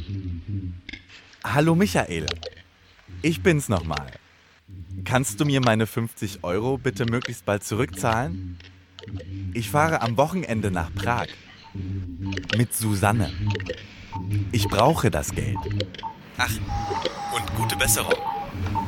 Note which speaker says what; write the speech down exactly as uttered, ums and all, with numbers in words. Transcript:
Speaker 1: Hallo Michael, ich bin's nochmal. Kannst du mir meine fünfzig Euro bitte möglichst bald zurückzahlen? Ich fahre am Wochenende nach Prag. Mit Susanne. Ich brauche das Geld.
Speaker 2: Ach, und gute Besserung.